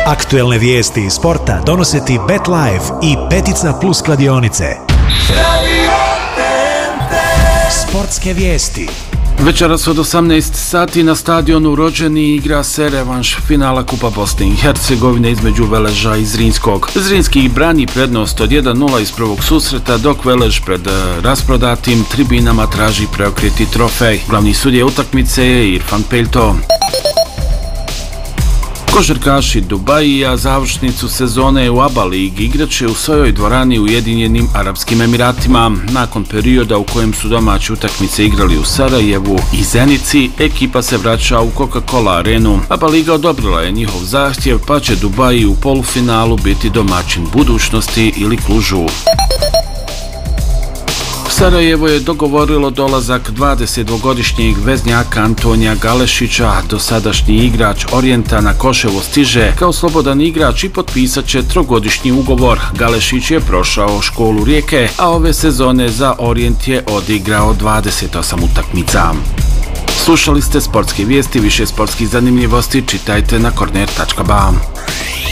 Aktuelne vijesti iz sporta donose ti BetLife i Petica Plus kladionice. Sportske vijesti. Večeras od 18 sati na stadionu Rođeni igra se revanš finala Kupa Bosne i Hercegovine između Veleža i Zrinskog. Zrinski brani prednost od 1-0 iz prvog susreta, dok Velež pred rasprodatim tribinama traži preokreti trofej. Glavni sudija utakmice je Irfan Peljto. Košarkaši Dubajija završnicu sezone u ABA ligi igraće u svojoj dvorani u Ujedinjenim Arapskim Emiratima. Nakon perioda u kojem su domaće utakmice igrali u Sarajevu i Zenici, ekipa se vraća u Coca-Cola arenu. ABA liga odobrila je njihov zahtjev, pa će Dubaji u polufinalu biti domaćin Budućnosti ili Klužu. Sarajevo je dogovorilo dolazak 22-godišnjeg veznjaka Antonija Galešića. Dosadašnji igrač Orijenta na Koševo stiže kao slobodan igrač i potpisat će 3-godišnji ugovor. Galešić je prošao školu Rijeke, a ove sezone za Orijent je odigrao 28 utakmica. Slušali ste sportske vijesti, više sportskih zanimljivosti čitajte na korner.ba.